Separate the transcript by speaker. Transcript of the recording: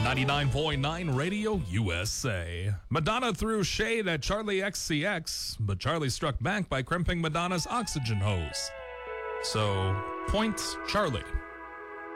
Speaker 1: 99.9 Radio USA. Madonna threw shade at Charlie XCX, but Charlie struck back by crimping Madonna's oxygen hose. So, point Charlie.